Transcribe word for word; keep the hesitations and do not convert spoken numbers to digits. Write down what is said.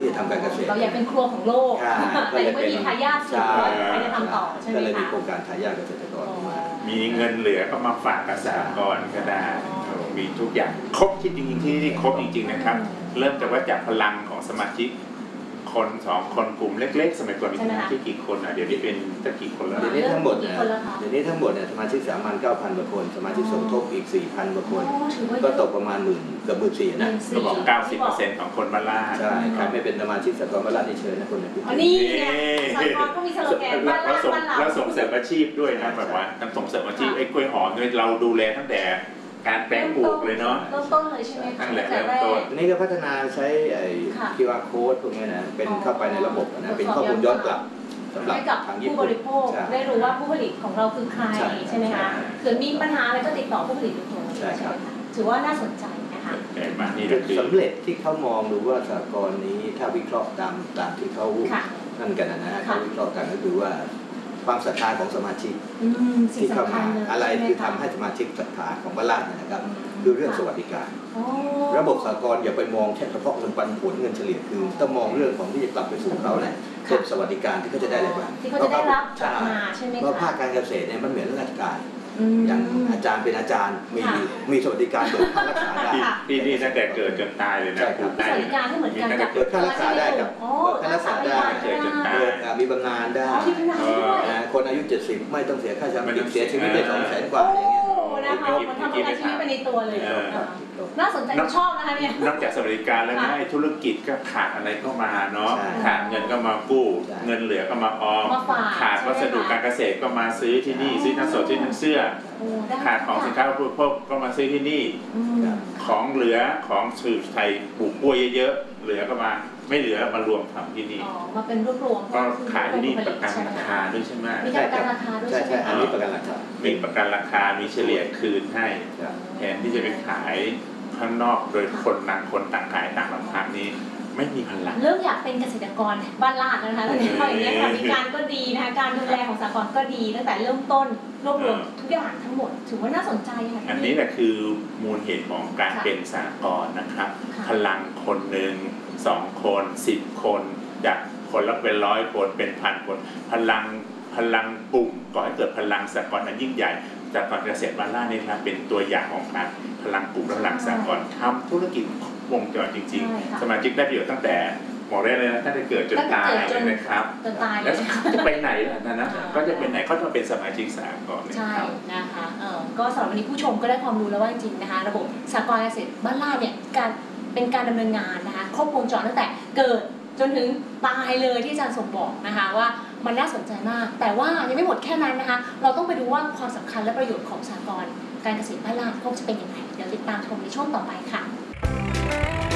ที่ทำการเกษตรเราอยากเป็นครัวของโลกแต่ยังไม่มีทายาทสืบทอดใครจะทำต่อใช่ไหมคะก็เลยมีโครงการทายาทเกษตรกรมีเงินเหลือก็มาฝากกับสหกรณ์ก็ได้มีทุกอย่างครบที่จริงๆที่นี่ครบจริงๆนะครับเริ่มจากว่าจากพลังของสมาชิกคนสองคนกลุ่มเล็กๆสมัยก่อนมีสมาชิกกี่คนอ่ะเดี๋ยวนี้เป็นจะกี่คนแล้วเดี๋ยวนี้ทั้งหมดเนี่ยเดี๋ยวนี้ทั้งหมดเนี่ยสมาชิกสามัญเก้าพันกว่าคนสมาชิกสมทบอีกสี่พันกว่าคนก็ตกประมาณหมื่นเกือบหมื่นสี่นะก็บอกเก้าสิบเปอร์เซ็นต์ของคนบ้านลาดใช่ใครไม่เป็นสมาชิกสหกรณ์บ้านลาดนี่เชิญนะคนในพื้นที่นี่ไงสหกรณ์ก็มีสโลแกนบ้านลาดบ้านเราแล้วส่งเสริมอาชีพด้วยนะแบบว่าทั้งส่งเสริมอาชีพไอ้กล้วยหอมเนี่ยเราดูแลตั้งแต่การแปลงปลูกเลยเนาะเริ่มต้นเลยใช่ไหมคะตั้งแต่แรกนี่ก็พัฒนาใช้ไอ้ คิว อาร์ Code พวกนี้นะเป็นเข้าไปในระบบนะเป็นข้อมูลย้อนกลับสำหรับทางผู้บริโภคได้รู้ว่าผู้ผลิตของเราคือใครใช่ไหมคะเกิดมีปัญหาอะไรก็ติดต่อผู้ผลิตโดยตรงใช่ครับถือว่าน่าสนใจนะคะสำเร็จที่เขามองดูว่าสหกรณ์นี้ถ้าวิเคราะห์ตามตามที่เขานั่นกันนะฮะเขาวิเคราะห์กันก็คือว่าความศรัทธาของสมาชิกที่เข้ามาอะไรคือทำให้สมาชิกศรัทธาของบ้านลาดนะครับคือเรื่องสวัสดิการระบบสหกรณ์อย่าไปมองแค่เฉพาะเงินปันผลเงินเฉลี่ยคือต้องมองเรื่องของที่จะกลับไปสู่เขาเนี่ยเช่นสวัสดิการที่เขาจะได้อะไรบ้างที่เขาจะได้รับจากมาใช่ไหมคะเพราะภาคการเกษตรเนี่ยมันเหมือนราชการอย่างอาจารย์เป็นอาจารย์มีมีสวัสดิการโดยค่ารักษาได้ที่นี่ตั้งแต่เกิดจนตายเลยนะสวัสดิการที่เหมือนกันกับค่ารักษาได้กับค่ารักษาได้เกิดจนตายมีบำนาญได้คนอายุเจ็ดสิบไม่ต้องเสียค่าชำระเสียชีวิตได้สองแสนกว่าอย่างเงี้ยนะคะมันทำอาชีพไปในตัวเลยน่าสนใจชอบนะคะเนี่ยนอกจากสวัสดิการแล้วนะธุรกิจก็ขาดอะไรก็มาเนาะขาดเงินก็มากู้เงินเหลือก็มาออมขาดวัสดุการเกษตรก็มาซื้อที่นี่ซื้อทั้งสดซื้อทั้งเสื้อขาดของสินค้าอุปโภคก็มาซื้อที่นี่ของเหลือของสื่อไทยปลูกกล้วยเยอะๆเหลือก็มาไม่เหลือมารวมทำที่นี่มาเป็นรวบรวมก็ขายที่นี่ประกันราคาด้วยใช่ไหมมีประกันราคาด้วยใช่ใช่อันนี้ประกันราคามีประกันราคามีเฉลี่ยคืนให้แทนที่จะไปขายข้างนอกโดยคนต่างคนต่างขายต่างลำพังนี้ไม่มีพลังเริ่มอยากเป็นเกษตรกรบ้านลาดนะคะตอนนี้เพราะอย่างนี้ค่ะมีการก็ดีนะคะการดูแลของสหกรณ์ก็ดีตั้งแต่เริ่มต้นรวบรวมทุกอย่างทั้งหมดถือว่าน่าสนใจค่ะอันนี้แหละคือมูลเหตุของการเป็นสหกรณ์นะครับพลังคนหนึ่งสองคนสิบคนจากคนละเป็นร้อยคนเป็นพันคนพลังพลังกลุ่มก่อให้เกิดพลังสหกรณ์อันยิ่งใหญ่จากการเกษตรบ้านลาดนี่ครับเป็นตัวอย่างของการพลังกลุ่มพลังสหกรณ์ทำธุรกิจวงจรจริงๆสมาชิกได้ประโยชน์ตั้งแต่บอกได้เลยนะตั้งแต่เกิดจนตายเลยนะครับแล้วจะไปไหนล่ะนะก็จะเป็นไหนเขาจะเป็นสมาชิกสหกรณ์ใช่นะคะเออก็สำหรับวันนี้ผู้ชมก็ได้ความรู้แล้วว่าจริงๆนะคะระบบสหกรณ์เกษตรบ้านลาดเนี่ยการเป็นการดำเนินงานนะคะครบวงจรตั้งแต่เกิดจนถึงตายเลยที่อาจารย์สมบอกนะคะว่ามันน่าสนใจมากแต่ว่ายังไม่หมดแค่นั้นนะคะเราต้องไปดูว่าความสำคัญและประโยชน์ของสหกรณ์การเกษตรบ้านลาดเขาจะเป็นยังไงเดี๋ยวติดตามชมในช่วงต่อไปค่ะ